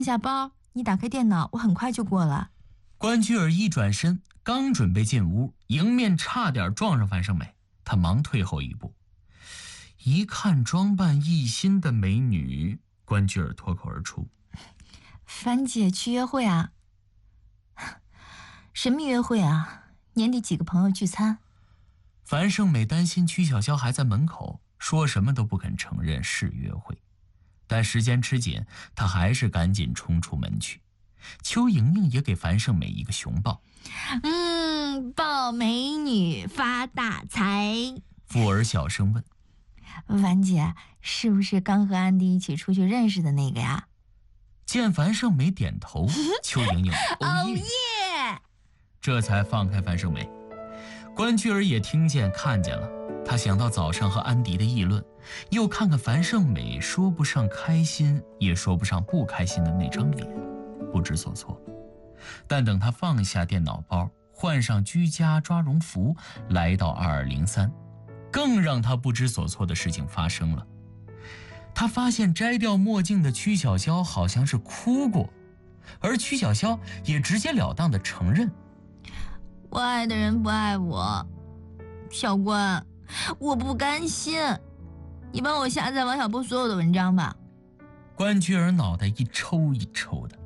一下包，你打开电脑，我很快就过了。 关雎尔一转身，刚准备进屋，迎面差点撞上樊胜美，他忙退后一步。一看装扮一新的美女，关雎尔脱口而出：“ 樊姐去约会啊？神秘约会啊？年底几个朋友聚餐。” 樊胜美担心曲筱绡还在门口，说什么都不肯承认是约会。但时间吃紧，她还是赶紧冲出门去。邱莹莹也给樊胜美一个熊抱。 抱美女发大财。 富儿小声问：“ 樊姐，是不是刚和安迪一起出去认识的那个呀？” 见樊胜美点头，邱莹莹哦耶， 这才放开樊胜美。关雎尔也听见看见了，他想到早上和安迪的议论，又看看樊胜美说不上开心也说不上不开心的那张脸，不知所措。但等他放下电脑包，换上居家抓绒服，来到2203，更让他不知所措的事情发生了。他发现摘掉墨镜的曲筱绡好像是哭过，而曲筱绡也直截了当地承认：“ 我爱的人不爱我，小关，我不甘心，你帮我下载王小波所有的文章吧。” 关雎尔脑袋一抽一抽的，